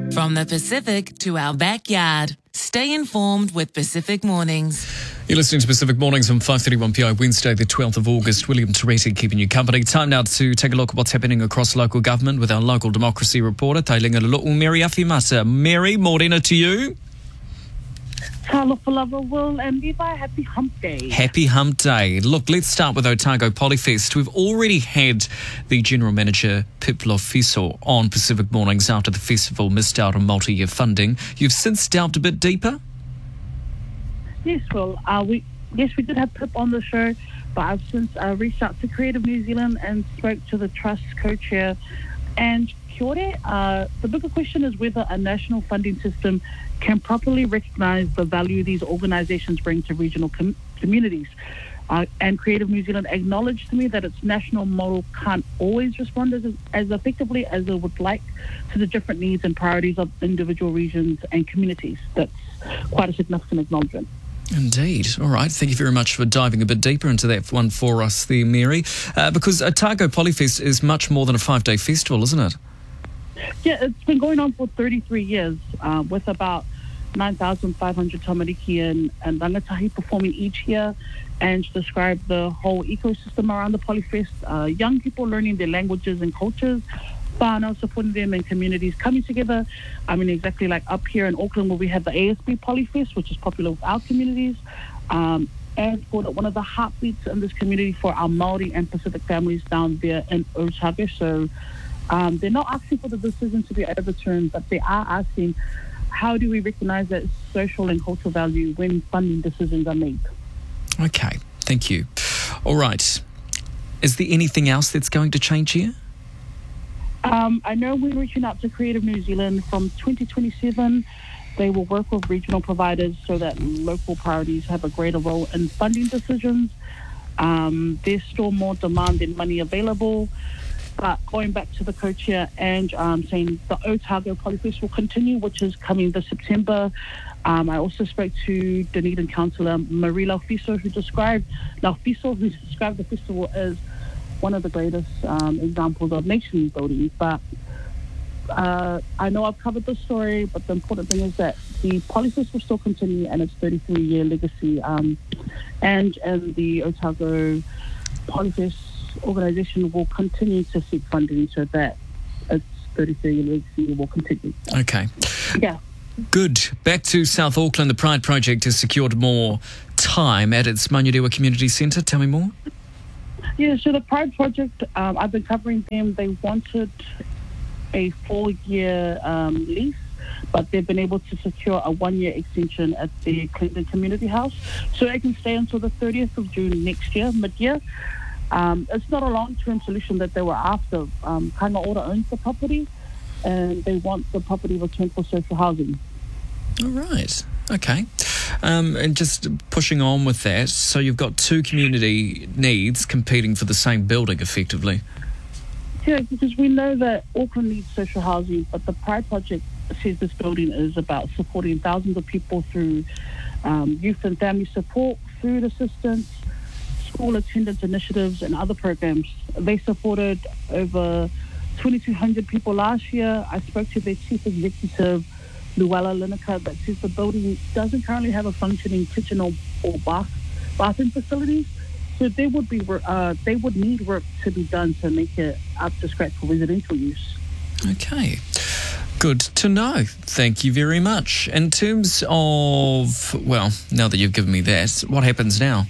From the Pacific to our backyard. Stay informed with Pacific Mornings. You're listening to Pacific Mornings on 5:31 Wednesday, the 12th of August. William Toretti keeping you company. Time now to take a look at what's happening across local government with our local democracy reporter, Tailinga Lulu'u, Mary Afimata. Mary, morena to you. Talofa lava, Will and Levi, happy hump day. Happy hump day. Look, let's start with Otago Polyfest. We've already had the General Manager, Pip Lofiso, on Pacific Mornings after the festival missed out on multi-year funding. You've since delved a bit deeper? Yes, Will. We did have Pip on the show, but I've since reached out to Creative New Zealand and spoke to the Trust co-chair. And kia ora, the bigger question is whether a national funding system can properly recognise the value these organisations bring to regional communities. And Creative New Zealand acknowledged to me that its national model can't always respond as effectively as it would like to the different needs and priorities of individual regions and communities. That's quite a significant acknowledgement. Indeed. All right. Thank you very much for diving a bit deeper into that one for us there, Mary. Because Otago Polyfest is much more than a 5-day festival, isn't it? Yeah, it's been going on for 33 years with about 9,500 tamariki and rangatahi performing each year, and to describe the whole ecosystem around the Polyfest. Young people learning their languages and cultures, whānau supporting them, and communities coming together. I mean, exactly like up here in Auckland where we have the ASB Polyfest, which is popular with our communities. And for one of the heartbeats in this community for our Māori and Pacific families down there in Otago. So they're not asking for the decision to be overturned, but they are asking, how do we recognise that social and cultural value when funding decisions are made? Okay, thank you. All right. Is there anything else that's going to change here? I know we're reaching out to Creative New Zealand from 2027. They will work with regional providers so that local priorities have a greater role in funding decisions. There's still more demand than money available. But going back to the co-chair and saying the Otago Polyfest will continue, which is coming this September. I also spoke to Dunedin councillor Marie Laufiso, who described the festival as one of the greatest examples of nation building. But I know I've covered the story, but the important thing is that the Polyfest will still continue and its 33-year legacy. And the Otago Polyfest organisation will continue to seek funding so that its 33-year legacy will continue. Okay. Yeah. Good. Back to South Auckland, the Pride Project has secured more time at its Manurewa Community Centre. Tell me more. Yeah, so the Pride Project, I've been covering them. They wanted a 4-year lease, but they've been able to secure a 1-year extension at the Clinton Community House. So they can stay until the 30th of June next year, mid-year. It's not a long-term solution that they were after. Kainga Ora owns the property, and they want the property returned for social housing. All right. Okay. And just pushing on with that, so you've got two community needs competing for the same building, effectively. Yeah, because we know that Auckland needs social housing, but the Pride Project says this building is about supporting thousands of people through youth and family support, food assistance, school attendance initiatives, and other programs. They supported over 2,200 people last year. I spoke to their chief executive, Luella Lineker, that says the building doesn't currently have a functioning kitchen or bathroom facilities. So they would need work to be done to make it up to scratch for residential use. Okay. Good to know. Thank you very much. In terms of, well, now that you've given me that, what happens now?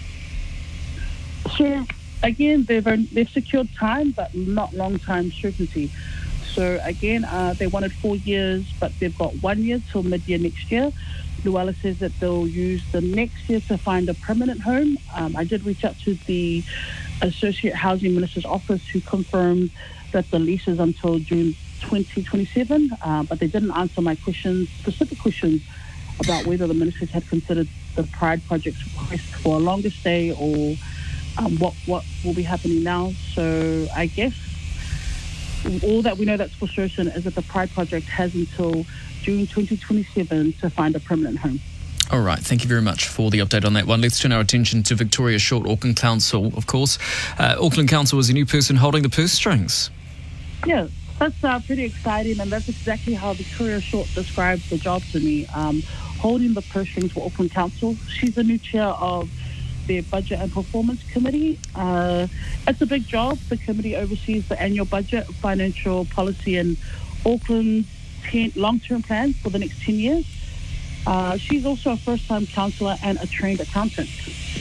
So again, they've secured time, but not long time certainty. So again, they wanted 4 years, but they've got 1 year till mid-year next year. Luella says that they'll use the next year to find a permanent home. I did reach out to the Associate Housing Minister's office, who confirmed that the lease is until June 2027, but they didn't answer my specific questions about whether the ministers had considered the Pride Project's request for a longer stay or what will be happening now. So I guess all that we know that's for certain is that the Pride Project has until June 2027 to find a permanent home. All right, thank you very much for the update on that one. Let's turn our attention to Victoria Short, Auckland Council, of course. Auckland Council is a new person holding the purse strings. Yeah, That's pretty exciting, and that's exactly how the career short describes the job to me. Holding the purse strings for Auckland Council. She's the new chair of their Budget and Performance Committee. It's a big job. The committee oversees the annual budget, financial policy, and Auckland's long-term plans for the next 10 years. She's also a first-time councillor and a trained accountant.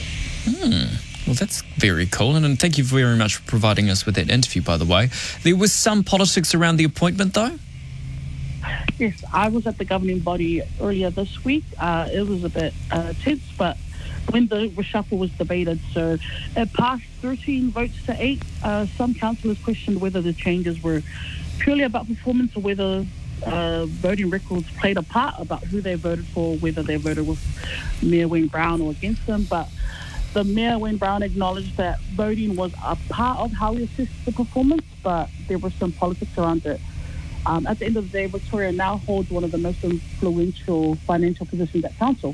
Well, that's very cool. And thank you very much for providing us with that interview, by the way. There was some politics around the appointment, though? Yes, I was at the governing body earlier this week. It was a bit tense, but when the reshuffle was debated, so it passed 13 votes to 8. Some councillors questioned whether the changes were purely about performance or whether voting records played a part about who they voted for, whether they voted with Mayor Wayne Brown or against them. But the Mayor Wayne Brown acknowledged that voting was a part of how we assessed the performance, but there was some politics around it. At the end of the day, Victoria now holds one of the most influential financial positions at council.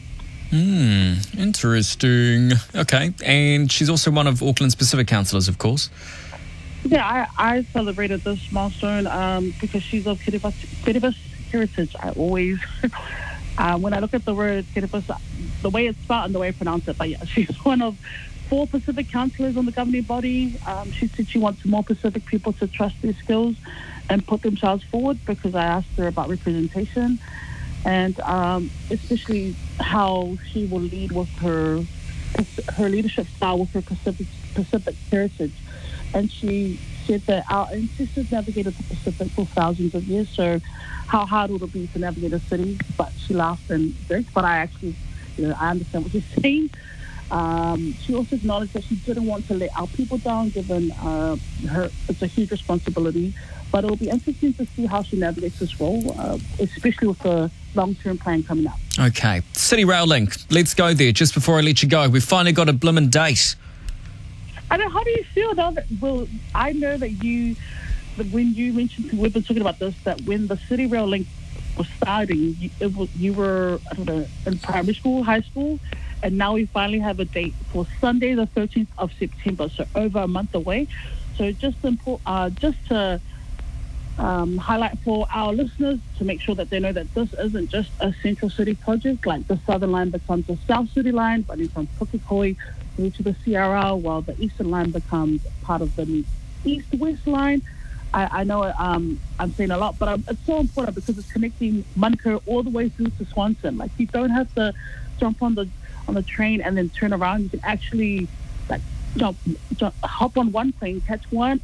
Interesting. Okay, and she's also one of Auckland's Pacific councillors, of course. Yeah, I celebrated this milestone because she's of Kiribati heritage. I always, when I look at the word Kiribati, the way it's spelled and the way I pronounce it, but yeah, she's one of 4 Pacific councillors on the governing body. She said she wants more Pacific people to trust their skills and put themselves forward, because I asked her about representation and especially how she will lead with her leadership style with her Pacific heritage. And she said that our ancestors navigated the Pacific for thousands of years, so how hard would it be to navigate a city? But she laughed and joked, but I actually, I understand what she's saying. She also acknowledged that she didn't want to let our people down, given it's a huge responsibility. But it'll be interesting to see how she navigates this role, especially with the long-term plan coming up. Okay, City Rail Link. Let's go there. Just before I let you go, we've finally got a blimmin' date. I know. How do you feel now that? Well, I know that when you mentioned, we've been talking about this, that when the City Rail Link was starting, you were, I don't know, in primary school, high school, and now we finally have a date for Sunday, the 13th of September, so over a month away. So just to highlight for our listeners, to make sure that they know that this isn't just a Central City project, like the Southern Line becomes the South City Line, but it's from Pukekohe through to the CRL, while the Eastern Line becomes part of the East-West Line. I know I'm saying a lot, but it's so important because it's connecting Manukau all the way through to Swanson. Like, you don't have to jump on the train and then turn around. You can actually hop on one plane, catch one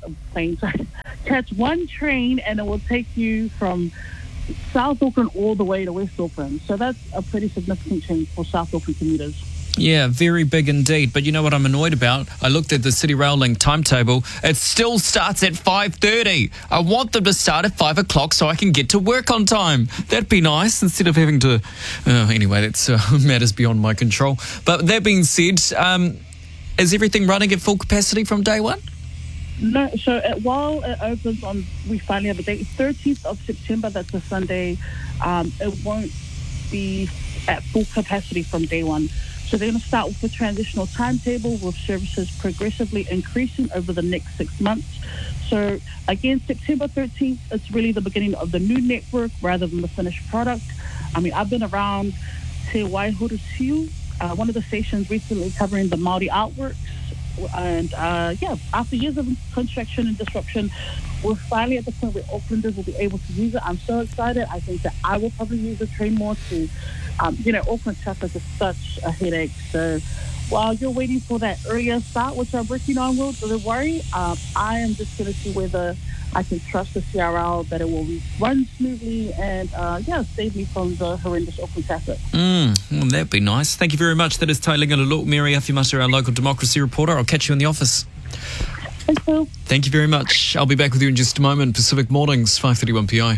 train, and it will take you from South Auckland all the way to West Auckland. So that's a pretty significant change for South Auckland commuters. Yeah, very big indeed. But you know what I'm annoyed about? I looked at the City Rail Link timetable. It still starts at 5:30. I want them to start at 5 o'clock so I can get to work on time. That'd be nice, instead of having to... anyway, that's matters beyond my control. But that being said, is everything running at full capacity from day one? No, so while it opens on, we finally have a date, 13th of September, that's a Sunday. It won't be at full capacity from day one. So they're going to start with a transitional timetable, with services progressively increasing over the next 6 months. So again, September 13th, it's really the beginning of the new network rather than the finished product. I mean, I've been around Te Waihorosiu, one of the stations recently covering the Māori artworks. And after years of construction and disruption, we're finally at the point where Aucklanders will be able to use it. I'm so excited. I think that I will probably use the train more to, Auckland traffic is such a headache. So while you're waiting for that earlier start, which I'm working on, Will, don't worry. I am just going to see whether I can trust the CRL that it will run smoothly and, save me from the horrendous Auckland traffic. Well, that'd be nice. Thank you very much. That is Tailinga Lulu, Mary Awhimata, our local democracy reporter. I'll catch you in the office. Thanks, Will. Thank you very much. I'll be back with you in just a moment. Pacific Mornings, 5:31 PI.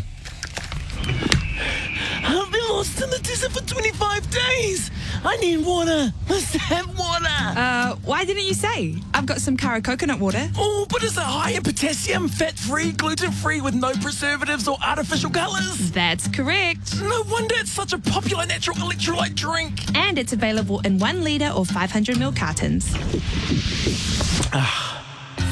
I've been lost in the desert for 25 days. I need water. Let's have water. Why didn't you say? I've got some Kara coconut water. Oh, but is it high in potassium, fat-free, gluten-free, with no preservatives or artificial colours? That's correct. No wonder it's such a popular natural electrolyte drink. And it's available in 1 litre or 500ml cartons.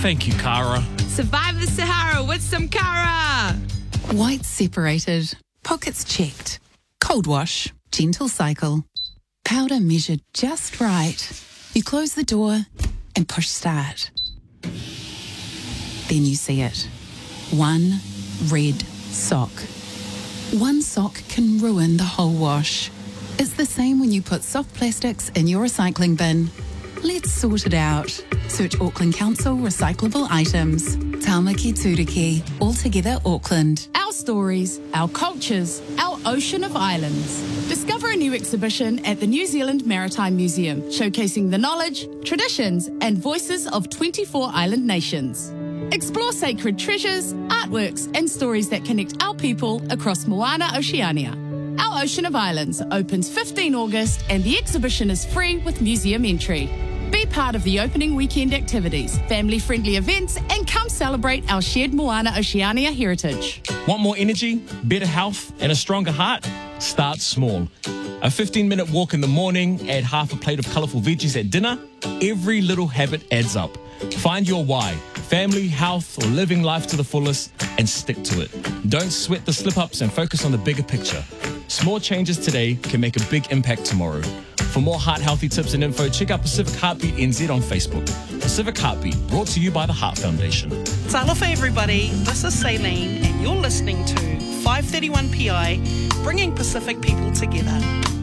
Thank you, Cara. Survive the Sahara with some Cara. Whites separated, pockets checked. Cold wash, gentle cycle. Powder measured just right. You close the door and push start. Then you see it. One red sock. One sock can ruin the whole wash. It's the same when you put soft plastics in your recycling bin. Let's sort it out. Search Auckland Council recyclable items. Tāmaki Turiki, altogether Auckland. Our stories, our cultures, our ocean of islands. Discover a new exhibition at the New Zealand Maritime Museum, showcasing the knowledge, traditions, and voices of 24 island nations. Explore sacred treasures, artworks, and stories that connect our people across Moana Oceania. Our Ocean of Islands opens 15 August and the exhibition is free with museum entry. Be part of the opening weekend activities, family-friendly events, and come celebrate our shared Moana Oceania heritage. Want more energy, better health, and a stronger heart? Start small. A 15-minute walk in the morning, add half a plate of colourful veggies at dinner. Every little habit adds up. Find your why, family, health, or living life to the fullest, and stick to it. Don't sweat the slip-ups and focus on the bigger picture. Small changes today can make a big impact tomorrow. For more heart-healthy tips and info, check out Pacific Heartbeat NZ on Facebook. Pacific Heartbeat, brought to you by the Heart Foundation. Talofa everybody, this is Saline and you're listening to 531 PI, bringing Pacific people together.